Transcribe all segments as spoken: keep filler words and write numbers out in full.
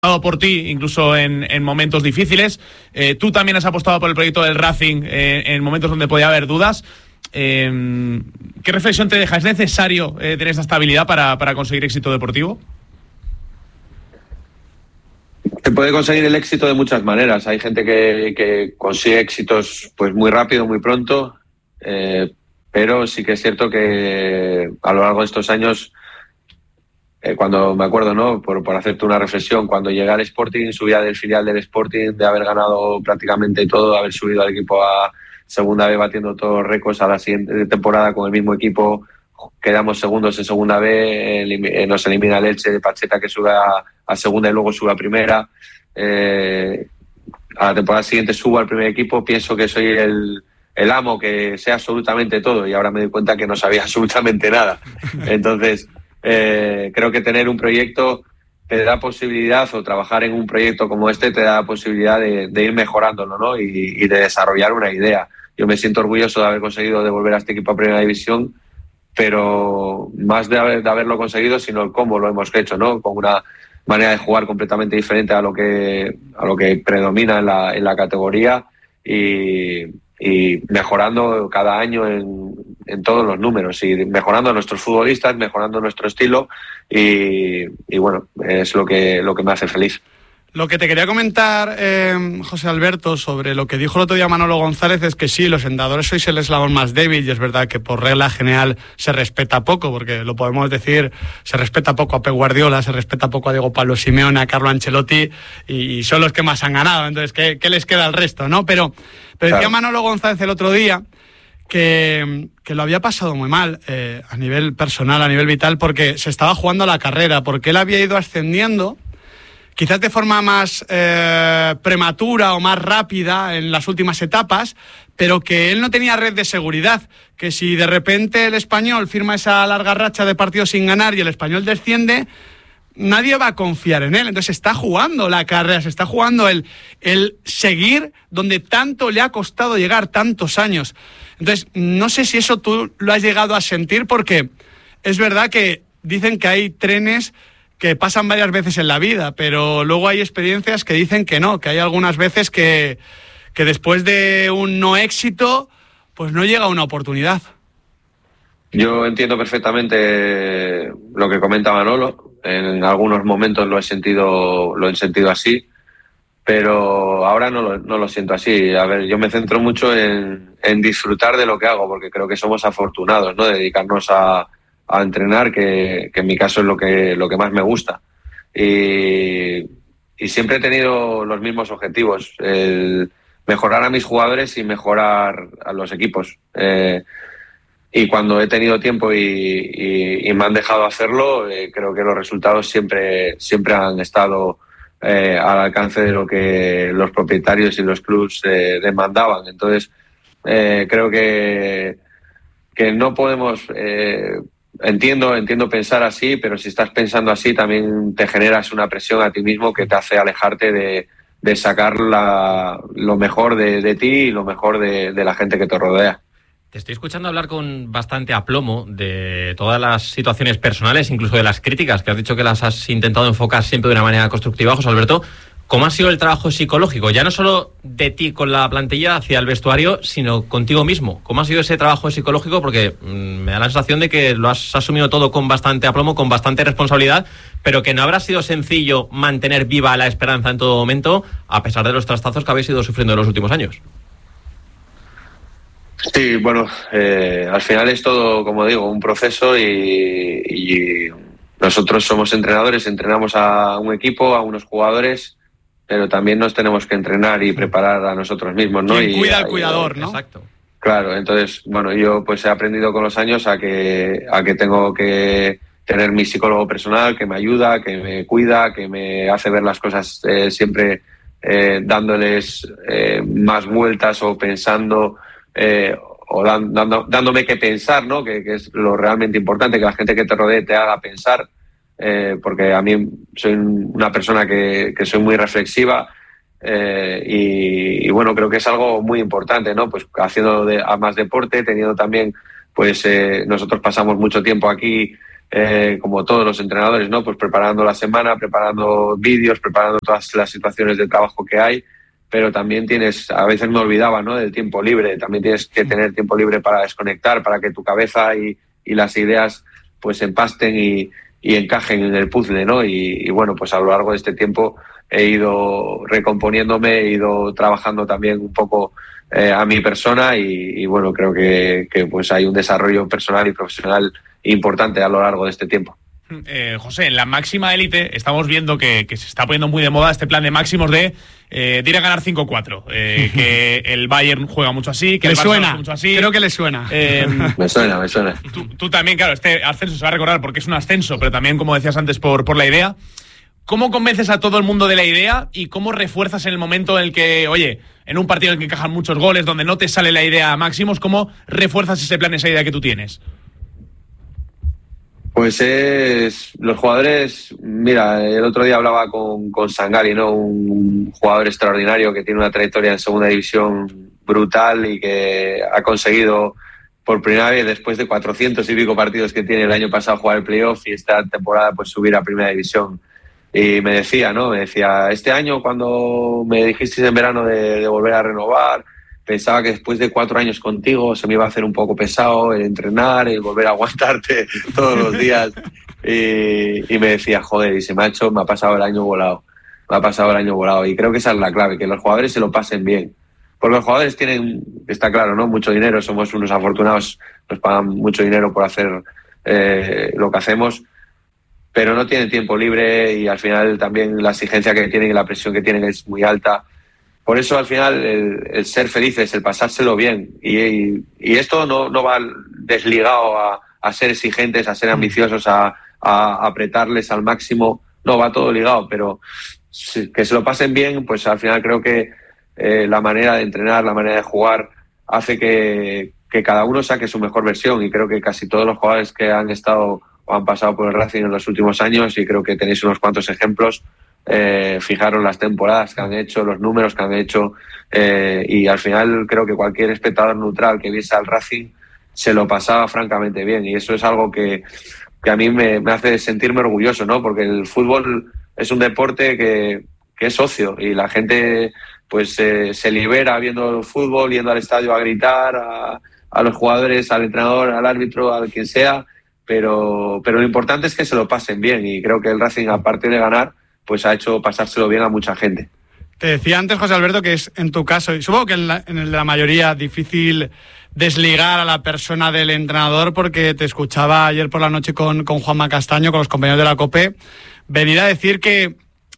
por ti, incluso en, en momentos difíciles. Eh, tú también has apostado por el proyecto del Racing eh, en momentos donde podía haber dudas. Eh, ¿Qué reflexión te deja? ¿Es necesario eh, tener esta estabilidad para, para conseguir éxito deportivo? Se puede conseguir el éxito de muchas maneras. Hay gente que, que consigue éxitos pues muy rápido, muy pronto, eh, pero sí que es cierto que a lo largo de estos años, eh, cuando me acuerdo, ¿no? Por, por hacerte una reflexión, cuando llegué al Sporting, subía del filial del Sporting, de haber ganado prácticamente todo, de haber subido al equipo a segunda B batiendo todos los récords, a la siguiente temporada con el mismo equipo quedamos segundos en segunda B, elim- nos elimina el Elche de Pacheta, que sube a, a segunda y luego sube a primera. Eh, a la temporada siguiente subo al primer equipo, pienso que soy el, el amo, que sé absolutamente todo, y ahora me doy cuenta que no sabía absolutamente nada. Entonces, eh, creo que tener un proyecto te da posibilidad, o trabajar en un proyecto como este te da posibilidad de, de ir mejorándolo, ¿no? Y, y de desarrollar una idea. Yo me siento orgulloso de haber conseguido devolver a este equipo a Primera División, pero más de, haber, de haberlo conseguido, sino el cómo lo hemos hecho, ¿no? Con una manera de jugar completamente diferente a lo que a lo que predomina en la, en la categoría, y, y mejorando cada año en, en todos los números, y mejorando a nuestros futbolistas, mejorando nuestro estilo, y, y bueno, es lo que, lo que me hace feliz. Lo que te quería comentar, eh, José Alberto, sobre lo que dijo el otro día Manolo González, es que sí, los entrenadores sois el eslabón más débil, y es verdad que por regla general se respeta poco, porque lo podemos decir, se respeta poco a Pep Guardiola, se respeta poco a Diego Pablo Simeone, a Carlo Ancelotti, y, y son los que más han ganado. Entonces, ¿qué, qué les queda al resto, no? Pero, pero decía Claro. Manolo González el otro día que, que lo había pasado muy mal eh, a nivel personal, a nivel vital, porque se estaba jugando la carrera, porque él había ido ascendiendo quizás de forma más eh, prematura o más rápida en las últimas etapas, pero que él no tenía red de seguridad, que si de repente el Español firma esa larga racha de partidos sin ganar y el Español desciende, nadie va a confiar en él. Entonces está jugando la carrera, se está jugando el, el seguir donde tanto le ha costado llegar tantos años. Entonces, no sé si eso tú lo has llegado a sentir, porque es verdad que dicen que hay trenes que pasan varias veces en la vida, pero luego hay experiencias que dicen que no, que hay algunas veces que, que después de un no éxito, pues no llega una oportunidad. Yo entiendo perfectamente lo que comenta Manolo. En algunos momentos lo he sentido, lo he sentido así, pero ahora no lo, no lo siento así. A ver, yo me centro mucho en, en disfrutar de lo que hago, porque creo que somos afortunados, ¿no? De dedicarnos a a entrenar, que, que en mi caso es lo que, lo que más me gusta. Y, y siempre he tenido los mismos objetivos, el mejorar a mis jugadores y mejorar a los equipos. Eh, y cuando he tenido tiempo y, y, y me han dejado hacerlo, eh, creo que los resultados siempre, siempre han estado eh, al alcance de lo que los propietarios y los clubs eh, demandaban. Entonces, eh, creo que, que no podemos... Eh, Entiendo, entiendo pensar así, pero si estás pensando así también te generas una presión a ti mismo que te hace alejarte de, de sacar la, lo mejor de, de ti y lo mejor de, de la gente que te rodea. Te estoy escuchando hablar con bastante aplomo de todas las situaciones personales, incluso de las críticas, que has dicho que las has intentado enfocar siempre de una manera constructiva, José Alberto. ¿Cómo ha sido el trabajo psicológico? Ya no solo de ti con la plantilla hacia el vestuario, sino contigo mismo. ¿Cómo ha sido ese trabajo psicológico? Porque mmm, me da la sensación de que lo has asumido todo con bastante aplomo, con bastante responsabilidad, pero que no habrá sido sencillo mantener viva la esperanza en todo momento, a pesar de los trastazos que habéis ido sufriendo en los últimos años. Sí, bueno, eh, al final es todo, como digo, un proceso, y, y nosotros somos entrenadores, entrenamos a un equipo, a unos jugadores, pero también nos tenemos que entrenar y preparar a nosotros mismos, ¿no? Quien y cuida al y, cuidador, ¿no? Exacto. Claro, entonces, bueno, yo pues he aprendido con los años a que a que tengo que tener mi psicólogo personal que me ayuda, que me cuida, que me hace ver las cosas eh, siempre eh, dándoles eh, más vueltas o pensando eh, o dan, dando, dándome que pensar, ¿no? Que, que es lo realmente importante, que la gente que te rodee te haga pensar. Eh, porque a mí soy una persona que, que soy muy reflexiva, eh, y, y bueno, creo que es algo muy importante, ¿no? Pues haciendo de, a más deporte, teniendo también, pues eh, nosotros pasamos mucho tiempo aquí eh, como todos los entrenadores, ¿no? Pues preparando la semana, preparando vídeos, preparando todas las situaciones de trabajo que hay, pero también tienes, a veces me olvidaba, ¿no? Del tiempo libre, también tienes que tener tiempo libre para desconectar, para que tu cabeza y, y las ideas pues empasten y, y encajen en el puzzle, ¿no? Y, y bueno, pues a lo largo de este tiempo he ido recomponiéndome, he ido trabajando también un poco eh, a mi persona y, y bueno, creo que, que pues hay un desarrollo personal y profesional importante a lo largo de este tiempo. Eh, José, en la máxima élite estamos viendo que, que se está poniendo muy de moda este plan de máximos de, eh, de ir a ganar cinco cuatro. Eh, que el Bayern juega mucho así, que le el Barça suena, juega mucho así. Creo que le suena. Eh, me suena, me suena. Tú, tú también, claro, este ascenso se va a recordar porque es un ascenso, pero también, como decías antes, por, por la idea. ¿Cómo convences a todo el mundo de la idea y cómo refuerzas en el momento en el que, oye, en un partido en el que encajan muchos goles, donde no te sale la idea a máximos, cómo refuerzas ese plan, esa idea que tú tienes? Pues es los jugadores, mira, el otro día hablaba con, con Sangari, ¿no? Un jugador extraordinario que tiene una trayectoria en segunda división brutal y que ha conseguido por primera vez después de cuatrocientos y pico partidos que tiene el año pasado jugar el playoff y esta temporada pues subir a primera división. Y me decía, ¿no? Me decía, este año cuando me dijisteis en verano de, de volver a renovar, pensaba que después de cuatro años contigo se me iba a hacer un poco pesado el entrenar, el volver a aguantarte todos los días. Y, y me decía, joder, y se me ha hecho, me ha pasado el año volado. Me ha pasado el año volado. Y creo que esa es la clave, que los jugadores se lo pasen bien. Porque los jugadores tienen, está claro, ¿no? Mucho dinero, somos unos afortunados, nos pagan mucho dinero por hacer eh, lo que hacemos, pero no tienen tiempo libre y al final también la exigencia que tienen y la presión que tienen es muy alta. Por eso al final el, el ser felices, el pasárselo bien y, y, y esto no, no va desligado a, a ser exigentes, a ser ambiciosos, a, a apretarles al máximo, no, va todo ligado, pero que se lo pasen bien, pues al final creo que eh, la manera de entrenar, la manera de jugar hace que, que cada uno saque su mejor versión y creo que casi todos los jugadores que han estado o han pasado por el Racing en los últimos años y creo que tenéis unos cuantos ejemplos. Eh, fijaron las temporadas que han hecho, los números que han hecho eh, y al final creo que cualquier espectador neutral que viese al Racing se lo pasaba francamente bien y eso es algo que, que a mí me, me hace sentirme orgulloso, ¿no? Porque el fútbol es un deporte que, que es ocio y la gente pues eh, se libera viendo el fútbol, yendo al estadio a gritar a, a los jugadores, al entrenador, al árbitro, al quien sea, pero, pero lo importante es que se lo pasen bien y creo que el Racing, aparte de ganar, pues ha hecho pasárselo bien a mucha gente. Te decía antes, José Alberto, que es en tu caso, y supongo que en, la, en el de la mayoría, difícil desligar a la persona del entrenador, porque te escuchaba ayer por la noche con, con Juanma Castaño, con los compañeros de la COPE, venir a decir que,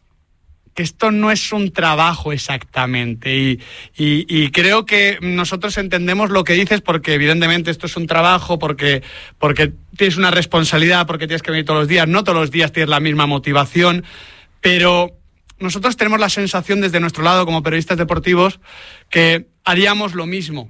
que esto no es un trabajo exactamente. Y, y, y creo que nosotros entendemos lo que dices, porque evidentemente esto es un trabajo, porque, porque tienes una responsabilidad, porque tienes que venir todos los días, no todos los días tienes la misma motivación. Pero nosotros tenemos la sensación desde nuestro lado como periodistas deportivos que haríamos lo mismo,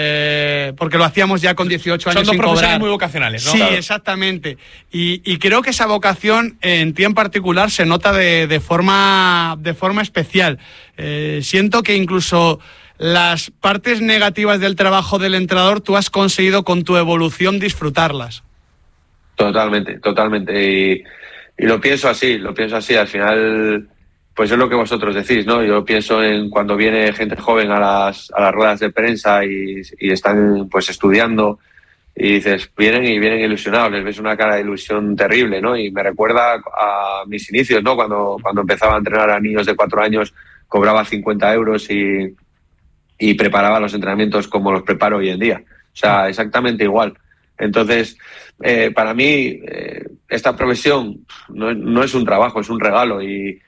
eh, porque lo hacíamos ya con dieciocho años sin cobrar. Son dos profesionales muy vocacionales, ¿no? Sí, claro. Exactamente. Y, y creo que esa vocación en ti en particular se nota de, de, forma, de forma especial. Eh, siento que incluso las partes negativas del trabajo del entrenador tú has conseguido con tu evolución disfrutarlas. Totalmente, totalmente. Y... Y lo pienso así, lo pienso así. Al final, pues es lo que vosotros decís, ¿no? Yo pienso en cuando viene gente joven a las, a las ruedas de prensa y, y están pues estudiando y dices, vienen y vienen ilusionados, les ves una cara de ilusión terrible, ¿no? Y me recuerda a mis inicios, ¿no? Cuando, cuando empezaba a entrenar a niños de cuatro años, cobraba cincuenta euros y, y preparaba los entrenamientos como los preparo hoy en día. O sea, exactamente igual. Entonces, eh, para mí, eh, esta profesión no, no es un trabajo, es un regalo y,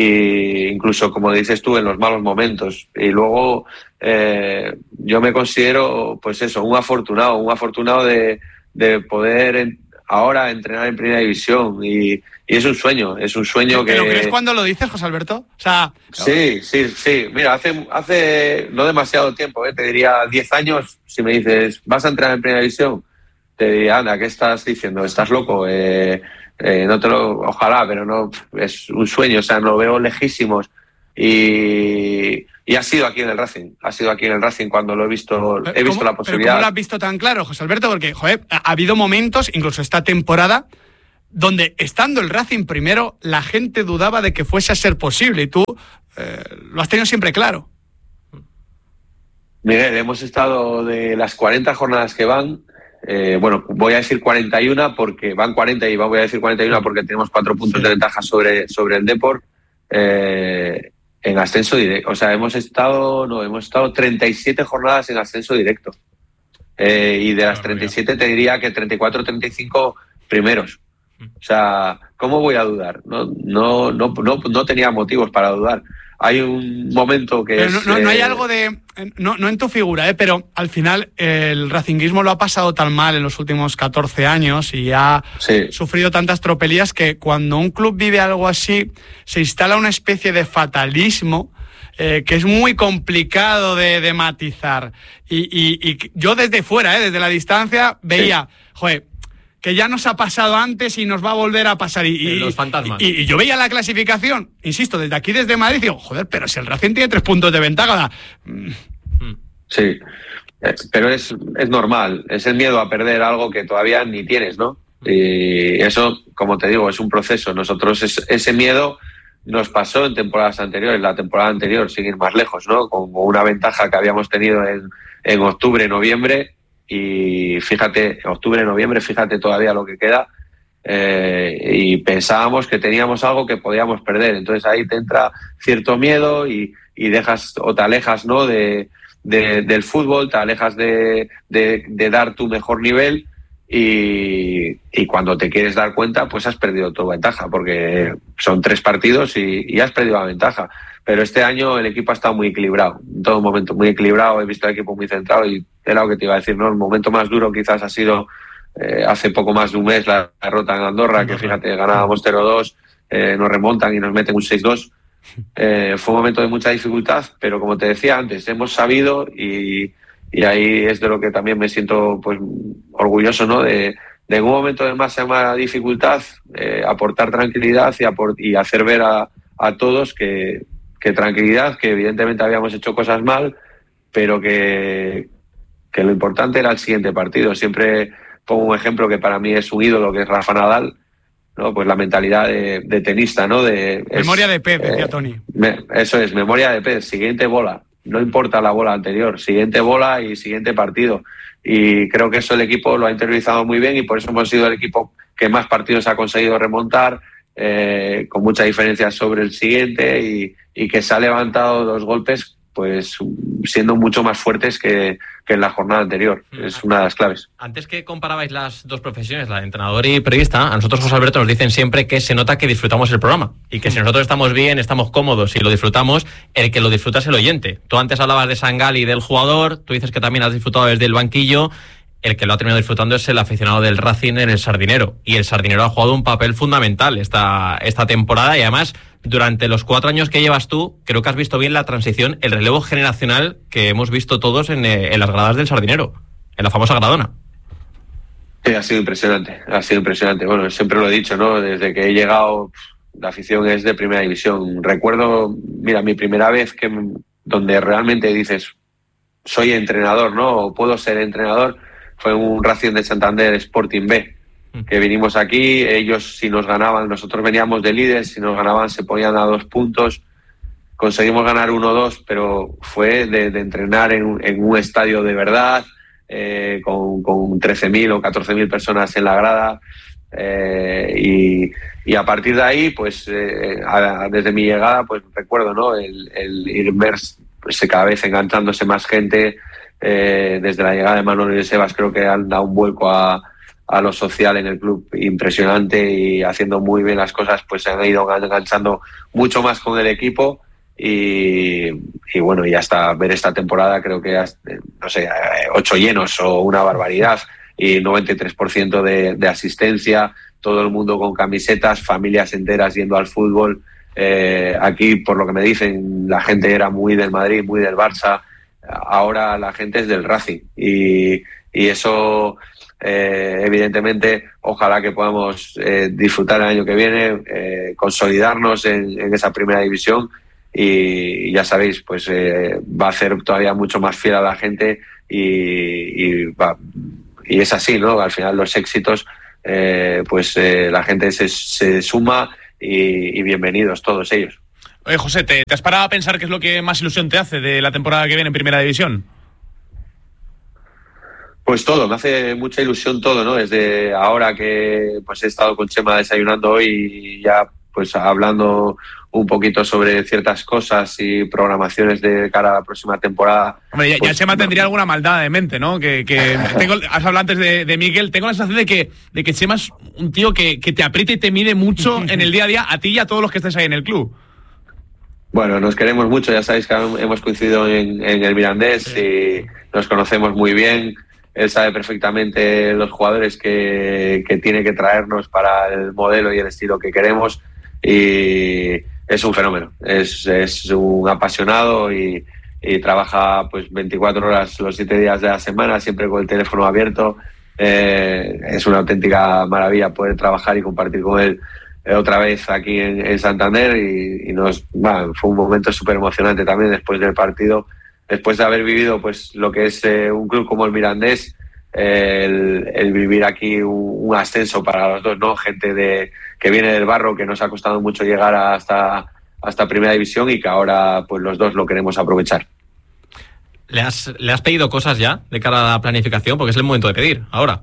y incluso, como dices tú, en los malos momentos. Y luego eh, yo me considero, pues eso, un afortunado, un afortunado de, de poder en, ahora entrenar en Primera División y, y es un sueño, es un sueño ¿Te, que... ¿Te lo crees cuando lo dices, José Alberto? O sea... Sí, sí, sí. Mira, hace, hace no demasiado tiempo, eh, te diría diez años, si me dices, ¿vas a entrenar en Primera División? Te diría, anda, ¿qué estás diciendo? ¿Estás loco? Eh, eh, no te lo, ojalá, pero no, es un sueño, o sea, lo veo lejísimos y, y ha sido aquí en el Racing, ha sido aquí en el Racing cuando lo he visto, he visto la posibilidad. ¿Pero cómo lo has visto tan claro, José Alberto? Porque, joder, ha habido momentos, incluso esta temporada, donde estando el Racing primero, la gente dudaba de que fuese a ser posible, y tú eh, lo has tenido siempre claro. Miguel, hemos estado de las cuarenta jornadas que van, eh, bueno, voy a decir cuarenta y uno porque van cuarenta y voy a decir cuarenta y uno porque tenemos cuatro puntos de ventaja sobre, sobre el Depor, eh, en ascenso directo. O sea, hemos estado, no, hemos estado treinta y siete jornadas en ascenso directo. Eh, y de las treinta y siete te diría que treinta y cuatro, treinta y cinco primeros. O sea, ¿cómo voy a dudar? No, no, no, no, no tenía motivos para dudar. Hay un momento que pero es, no, no, no hay eh, algo de... No, no en tu figura, ¿eh? Pero al final el racinguismo lo ha pasado tan mal en los últimos catorce años y ha sí. sufrido tantas tropelías que cuando un club vive algo así, se instala una especie de fatalismo eh, que es muy complicado de, de matizar. Y, y, y yo desde fuera, ¿eh? Desde la distancia, veía, sí. joder, que ya nos ha pasado antes y nos va a volver a pasar. Y, y, los fantasmas. Y, y yo veía la clasificación, insisto, desde aquí, desde Madrid, digo, joder, pero si el Racing tiene tres puntos de ventaja. Sí, pero es, es normal, es el miedo a perder algo que todavía ni tienes, ¿no? Y eso, como te digo, es un proceso. Nosotros es, ese miedo nos pasó en temporadas anteriores, la temporada anterior, sin ir más lejos, ¿no? Con una ventaja que habíamos tenido en, en octubre, noviembre. Y fíjate, octubre, noviembre, fíjate todavía lo que queda, eh, y pensábamos que teníamos algo que podíamos perder. Entonces ahí te entra cierto miedo y, y dejas o te alejas, ¿no? de, de, del fútbol, te alejas de, de, de dar tu mejor nivel y, y cuando te quieres dar cuenta, pues has perdido tu ventaja, porque son tres partidos y, y has perdido la ventaja. Pero este año el equipo ha estado muy equilibrado, en todo momento muy equilibrado, he visto al equipo muy centrado y era lo que te iba a decir, ¿no? El momento más duro quizás ha sido eh, hace poco más de un mes la derrota en Andorra, Andorra. que fíjate, ganábamos cero dos, eh, nos remontan y nos meten un seis dos. Eh, fue un momento de mucha dificultad, pero como te decía antes, hemos sabido y, y ahí es de lo que también me siento pues orgulloso, ¿no? De, de en un momento de máxima dificultad, eh, aportar tranquilidad y, aport- y hacer ver a, a todos que que tranquilidad, que evidentemente habíamos hecho cosas mal, pero que, que lo importante era el siguiente partido. Siempre pongo un ejemplo que para mí es un ídolo, que es Rafa Nadal, ¿no? Pues la mentalidad de, de tenista, ¿no? De, memoria es, de pez, decía eh, Tony. Me, eso es, memoria de pez, siguiente bola. No importa la bola anterior, siguiente bola y siguiente partido. Y creo que eso el equipo lo ha interiorizado muy bien y por eso hemos sido el equipo que más partidos ha conseguido remontar, Eh, con mucha diferencia sobre el siguiente y, y que se ha levantado dos golpes pues siendo mucho más fuertes que, que en la jornada anterior. Es una de las claves. Antes que comparabais las dos profesiones, la de entrenador y periodista, a nosotros, José Alberto, nos dicen siempre que se nota que disfrutamos el programa y que si nosotros estamos bien, estamos cómodos y lo disfrutamos, el que lo disfruta es el oyente. Tú antes hablabas de Sangal y del jugador, tú dices que también has disfrutado desde el banquillo. El que lo ha terminado disfrutando es el aficionado del Racing en el Sardinero. Y el Sardinero ha jugado un papel fundamental esta, esta temporada. Y además, durante los cuatro años que llevas tú, creo que has visto bien la transición, el relevo generacional que hemos visto todos en, en las gradas del Sardinero, en la famosa Gradona. Sí, ha sido impresionante, ha sido impresionante. Bueno, siempre lo he dicho, ¿no? Desde que he llegado, la afición es de primera división. Recuerdo, mira, mi primera vez que donde realmente dices, soy entrenador, ¿no? O puedo ser entrenador, fue un Racing de Santander Sporting B, que vinimos aquí, ellos si nos ganaban, nosotros veníamos de líderes, si nos ganaban se ponían a dos puntos, conseguimos ganar uno dos, pero fue de, de entrenar en, en un estadio de verdad, eh, con, con trece mil o catorce mil personas en la grada, eh, y, y a partir de ahí, pues eh, a, desde mi llegada, pues recuerdo, ¿no? El, el ir ver pues, cada vez enganchándose más gente. Eh, desde la llegada de Manolo y de Sebas creo que han dado un vuelco a, a lo social en el club impresionante y haciendo muy bien las cosas, pues se han ido enganchando mucho más con el equipo y, y bueno, y hasta ver esta temporada creo que no sé, ocho llenos o una barbaridad y noventa y tres por ciento de, de asistencia, todo el mundo con camisetas, familias enteras yendo al fútbol. Eh, aquí, por lo que me dicen, la gente era muy del Madrid, muy del Barça. Ahora la gente es del Racing y, y eso eh, evidentemente ojalá que podamos eh, disfrutar el año que viene, eh, consolidarnos en, en esa primera división y, y ya sabéis, pues eh, va a hacer todavía mucho más fiel a la gente y, y, va, y es así, ¿no? Al final los éxitos eh, pues eh, la gente se, se suma y, y bienvenidos todos ellos. Oye, José, ¿te, ¿te has parado a pensar qué es lo que más ilusión te hace de la temporada que viene en Primera División? Pues todo, me hace mucha ilusión todo, ¿no? Desde ahora que pues he estado con Chema desayunando hoy y ya pues hablando un poquito sobre ciertas cosas y programaciones de cara a la próxima temporada. Hombre, ya, pues, ya Chema tendría alguna maldad de mente, ¿no? Que, que tengo, has hablado antes de, de Miguel, tengo la sensación de que, de que Chema es un tío que, que te aprieta y te mide mucho en el día a día, a ti y a todos los que estés ahí en el club. Bueno, nos queremos mucho, ya sabéis que hemos coincidido en, en el Mirandés sí. y nos conocemos muy bien. Él sabe perfectamente los jugadores que, que tiene que traernos para el modelo y el estilo que queremos y es un fenómeno, es, es un apasionado y, y trabaja pues veinticuatro horas los siete días de la semana, siempre con el teléfono abierto. Eh, es una auténtica maravilla poder trabajar y compartir con él otra vez aquí en, en Santander y, y nos bueno, fue un momento súper emocionante también después del partido, después de haber vivido pues lo que es eh, un club como el Mirandés, eh, el, el vivir aquí un, un ascenso para los dos, ¿no? Gente de que viene del barro, que nos ha costado mucho llegar hasta, hasta Primera División y que ahora pues los dos lo queremos aprovechar. ¿Le has, ¿Le has pedido cosas ya de cara a la planificación? Porque es el momento de pedir, ahora.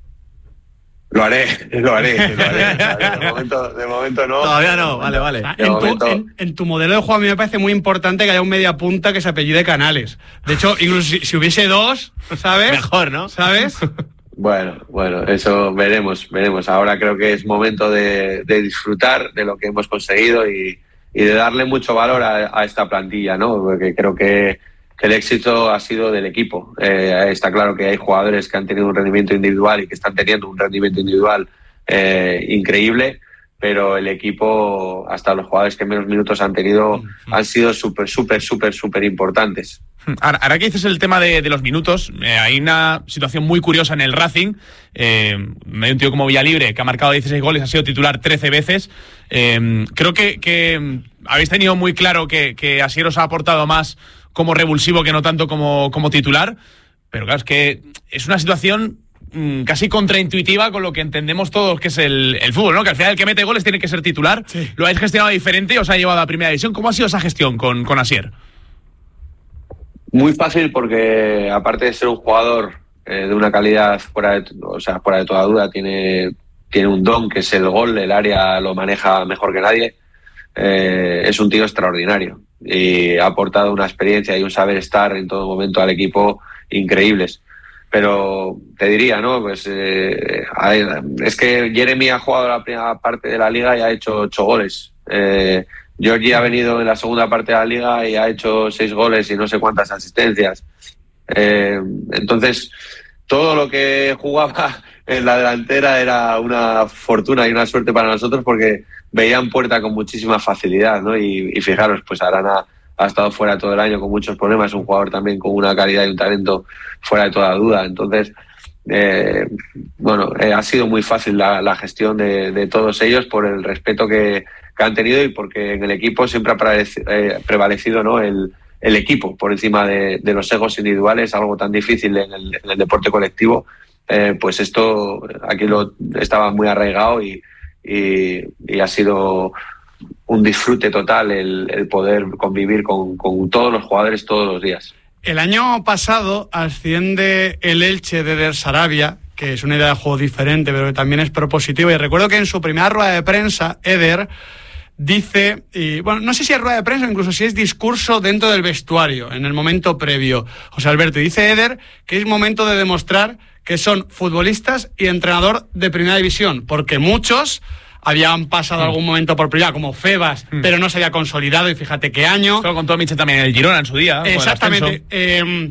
Lo haré, lo haré, lo haré. De momento, de momento no. Todavía no, vale, vale. En tu, momento... en, en tu modelo de juego a mí me parece muy importante que haya un media punta que se apellide Canales. De hecho, incluso si, si hubiese dos, ¿sabes? Mejor, ¿no? ¿Sabes? Bueno, bueno, eso veremos, veremos. Ahora creo que es momento de, de disfrutar de lo que hemos conseguido y, y de darle mucho valor a, a esta plantilla, ¿no? Porque creo que que el éxito ha sido del equipo. Eh, está claro que hay jugadores que han tenido un rendimiento individual y que están teniendo un rendimiento individual eh, increíble, pero el equipo, hasta los jugadores que menos minutos han tenido, han sido súper, súper, súper, súper importantes. Ahora, ahora que dices el tema de, de los minutos, eh, hay una situación muy curiosa en el Racing. Eh, hay un tío como Villalibre que ha marcado dieciséis goles, ha sido titular trece veces. Eh, creo que, que habéis tenido muy claro que, que Asier os ha aportado más como revulsivo que no tanto como, como titular, pero claro, es que es una situación mmm, casi contraintuitiva con lo que entendemos todos que es el, el fútbol, ¿no? Que al final el que mete goles tiene que ser titular. Sí. Lo habéis gestionado diferente y os ha llevado a Primera División. ¿Cómo ha sido esa gestión con, con Asier? Muy fácil porque aparte de ser un jugador eh, de una calidad fuera de, o sea, fuera de toda duda, tiene, tiene un don que es el gol, el área lo maneja mejor que nadie. Eh, es un tío extraordinario y ha aportado una experiencia y un saber estar en todo momento al equipo increíbles. Pero te diría, ¿no? Pues eh, es que Jeremy ha jugado la primera parte de la liga y ha hecho ocho goles. Eh, Georgie ha venido en la segunda parte de la liga y ha hecho seis goles y no sé cuántas asistencias. Eh, entonces, todo lo que jugaba en la delantera era una fortuna y una suerte para nosotros porque veían puerta con muchísima facilidad, ¿no? Y, y fijaros, pues Arana ha estado fuera todo el año con muchos problemas, es un jugador también con una calidad y un talento fuera de toda duda. Entonces, eh, bueno, eh, ha sido muy fácil la, la gestión de, de todos ellos por el respeto que, que han tenido y porque en el equipo siempre ha prevalecido, eh, prevalecido, ¿no? el, el equipo por encima de, de los egos individuales, algo tan difícil en el, en el deporte colectivo. Eh, pues esto aquí lo estaba muy arraigado y Y, y ha sido un disfrute total el, el poder convivir con, con todos los jugadores todos los días. El año pasado asciende el Elche de Eder Sarabia, que es una idea de juego diferente, pero que también es propositiva. Y recuerdo que en su primera rueda de prensa, Eder dice, y bueno, no sé si es rueda de prensa o incluso si es discurso dentro del vestuario, en el momento previo. José Alberto, dice Eder que es momento de demostrar que son futbolistas y entrenador de Primera División, porque muchos habían pasado mm. algún momento por primera, como Febas, mm. pero no se había consolidado, y fíjate qué año. Eso lo contó Miche también en el Girona en su día. Exactamente. Eh,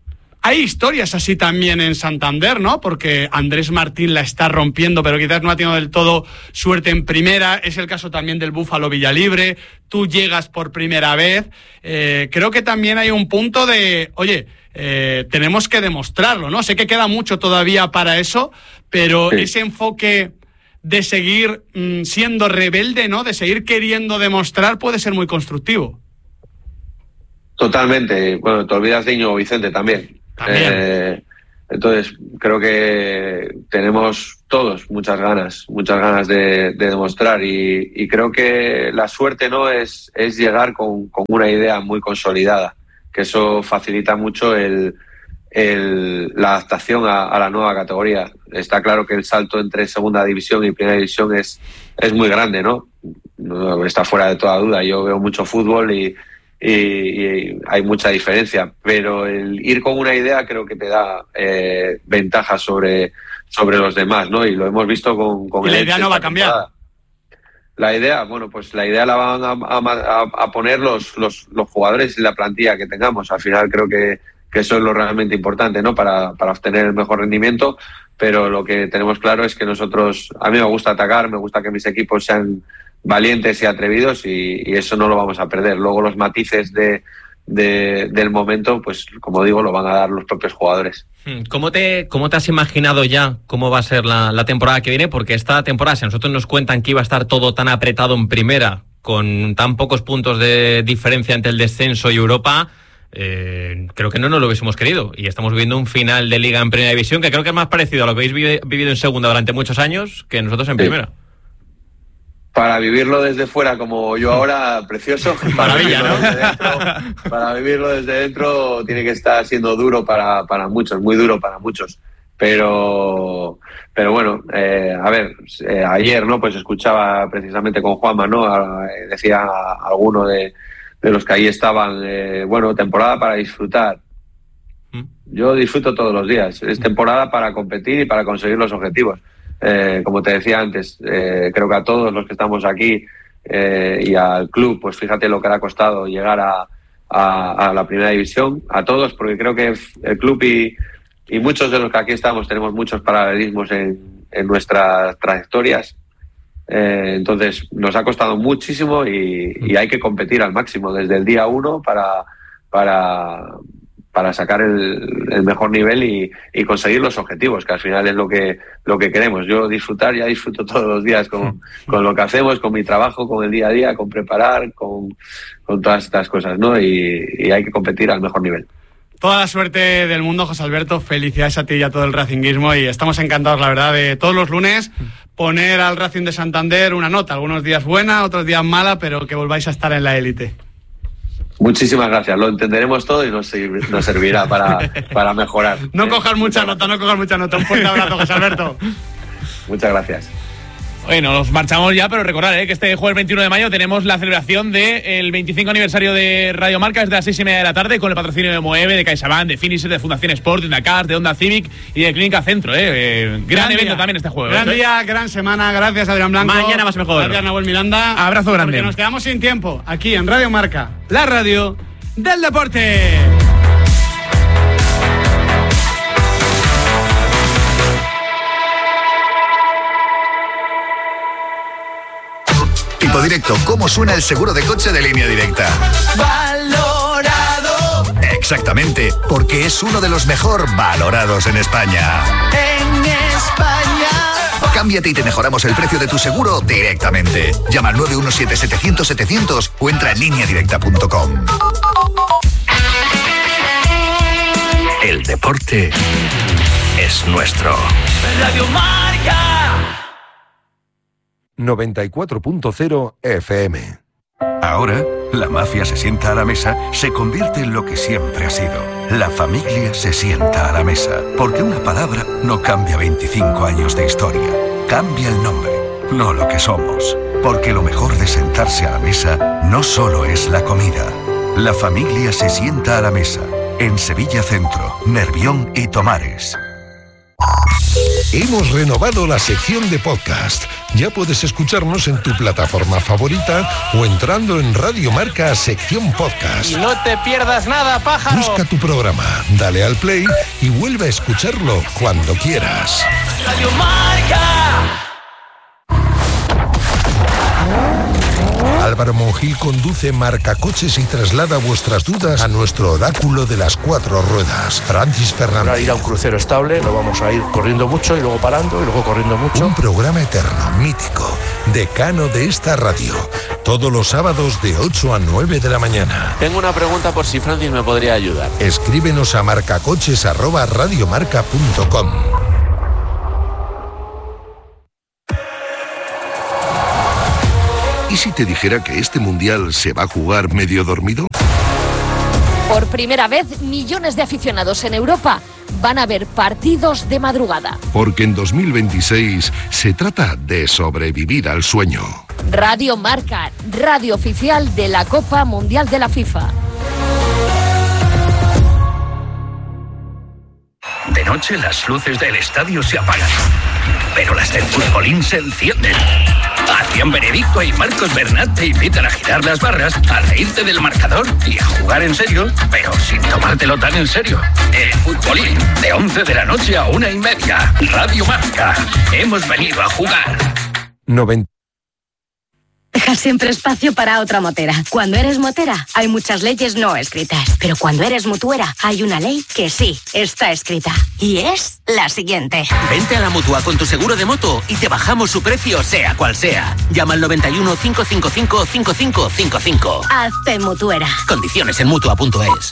hay historias así también en Santander, ¿no? Porque Andrés Martín la está rompiendo, pero quizás no ha tenido del todo suerte en primera. Es el caso también del Búfalo Villalibre. Tú llegas por primera vez. Eh, creo que también hay un punto de, oye, Eh, tenemos que demostrarlo, ¿no? Sé que queda mucho todavía para eso, pero sí. Ese enfoque de seguir mmm, siendo rebelde, ¿no? De seguir queriendo demostrar puede ser muy constructivo. Totalmente. Bueno, te olvidas de Íñigo Vicente también. También. Eh, Entonces, creo que tenemos todos muchas ganas, muchas ganas de, de demostrar y, y creo que la suerte no es, es llegar con, con una idea muy consolidada, que eso facilita mucho el, el, la adaptación a, a la nueva categoría. Está claro que el salto entre segunda división y primera división es, es muy grande, ¿no? No está fuera de toda duda. Yo veo mucho fútbol y Y, y hay mucha diferencia, pero el ir con una idea creo que te da eh, ventajas sobre, sobre los demás, ¿no? Y lo hemos visto con, con ¿Y el la idea Elche no va a esta cambiar? temporada. La idea, bueno, pues la idea la van a, a, a poner los, los, los jugadores y la plantilla que tengamos. Al final creo que, que eso es lo realmente importante, ¿no? Para, para obtener el mejor rendimiento, pero lo que tenemos claro es que nosotros, a mí me gusta atacar, me gusta que mis equipos sean valientes y atrevidos y, y eso no lo vamos a perder. Luego los matices de, de, del momento, pues como digo, lo van a dar los propios jugadores. ¿Cómo te, cómo te has imaginado ya cómo va a ser la, la temporada que viene? Porque esta temporada, si a nosotros nos cuentan que iba a estar todo tan apretado en primera, con tan pocos puntos de diferencia entre el descenso y Europa, eh, creo que no nos lo hubiésemos querido. Y estamos viviendo un final de Liga en Primera División que creo que es más parecido a lo que habéis vive, vivido en Segunda durante muchos años que nosotros en Sí. Primera. Para vivirlo desde fuera, como yo ahora, precioso. Para Maravilla, vivirlo ¿no? desde dentro, para vivirlo desde dentro tiene que estar siendo duro para, para muchos, muy duro para muchos. Pero, pero bueno, eh, a ver, eh, ayer, ¿no? Pues escuchaba precisamente con Juanma, ¿no? A, eh, decía a alguno de, de los que ahí estaban, eh, bueno, temporada para disfrutar. Yo disfruto todos los días. Es temporada para competir y para conseguir los objetivos. Eh, como te decía antes, eh, creo que a todos los que estamos aquí eh, y al club, pues fíjate lo que le ha costado llegar a, a, a la primera división, a todos, porque creo que el club y, y muchos de los que aquí estamos tenemos muchos paralelismos en, en nuestras trayectorias. Eh, entonces nos ha costado muchísimo y, y hay que competir al máximo desde el día uno para, para, para sacar el, el mejor nivel y, y conseguir los objetivos, que al final es lo que, lo que queremos. Yo disfrutar, ya disfruto todos los días con, con lo que hacemos, con mi trabajo, con el día a día, con preparar, con, con todas estas cosas, ¿no? Y, y hay que competir al mejor nivel. Toda la suerte del mundo, José Alberto. Felicidades a ti y a todo el racinguismo y estamos encantados, la verdad, de todos los lunes poner al Racing de Santander una nota. Algunos días buena, otros días mala, pero que volváis a estar en la élite. Muchísimas gracias, lo entenderemos todo y nos, nos servirá para, para mejorar. No ¿eh? cojas mucha nota, no cojas mucha nota. Un fuerte abrazo, José Alberto. Muchas gracias. Bueno, nos marchamos ya, pero recordad ¿eh? que este jueves veintiuno de mayo tenemos la celebración del veinticinco aniversario de Radio Marca desde las seis y media de la tarde con el patrocinio de Moeve, de CaixaBank, de Finisher, de Fundación Sport, de Dakar, de Honda Civic y de Clínica Centro. ¿eh? Eh, gran, gran evento también este jueves. Gran ¿eh? día, gran semana. Gracias, Adrián Blanco. Mañana más mejor. Gracias, Nahuel Miranda. Abrazo grande. Porque nos quedamos sin tiempo aquí en Radio Marca, la radio del deporte. Tipo directo, ¿cómo suena el seguro de coche de Línea Directa? Valorado. Exactamente, porque es uno de los mejor valorados en España. En España. Cámbiate y te mejoramos el precio de tu seguro directamente. Llama al nueve uno siete, setecientos, setecientos o entra en línea directa punto com. El deporte es nuestro. Radio Marca. noventa y cuatro punto cero F M. Ahora, la mafia se sienta a la mesa, se convierte en lo que siempre ha sido. La familia se sienta a la mesa, porque una palabra no cambia veinticinco años de historia. Cambia el nombre, no lo que somos. Porque lo mejor de sentarse a la mesa no solo es la comida. La familia se sienta a la mesa, en Sevilla Centro, Nervión y Tomares. Hemos renovado la sección de podcast. Ya puedes escucharnos en tu plataforma favorita o entrando en Radio Marca sección podcast. No te pierdas nada, pájaro. Busca tu programa, dale al play y vuelve a escucharlo cuando quieras. Radio Marca. Álvaro Monjil conduce Marca Coches y traslada vuestras dudas a nuestro oráculo de las cuatro ruedas, Francis Fernández. Para ir a un crucero estable, no vamos a ir corriendo mucho y luego parando y luego corriendo mucho. Un programa eterno, mítico, decano de esta radio. Todos los sábados de ocho a nueve de la mañana. Tengo una pregunta por si Francis me podría ayudar. Escríbenos a marcacoches arroba radiomarca punto com. ¿Y si te dijera que este mundial se va a jugar medio dormido? Por primera vez, millones de aficionados en Europa van a ver partidos de madrugada. Porque en dos mil veintiséis se trata de sobrevivir al sueño. Radio Marca, radio oficial de la Copa Mundial de la FIFA. De noche las luces del estadio se apagan, pero las del futbolín se encienden. Adrián Benedicto y Marcos Bernat te invitan a girar las barras, a reírte del marcador y a jugar en serio, pero sin tomártelo tan en serio. El futbolín, de once de la noche a una y media. Radio Marca. Hemos venido a jugar. noventa. Deja siempre espacio para otra motera. Cuando eres motera, hay muchas leyes no escritas. Pero cuando eres mutuera, hay una ley que sí está escrita. Y es la siguiente. Vente a la Mutua con tu seguro de moto y te bajamos su precio, sea cual sea. Llama al noventa y uno, cinco cinco cinco, cinco cinco cinco cinco. Hazte mutuera. Condiciones en mutua punto es.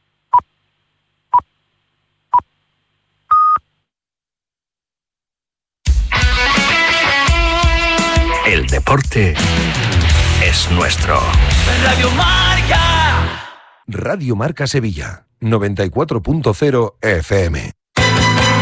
El deporte es nuestro. Radio Marca. Radio Marca Sevilla, noventa y cuatro punto cero F M.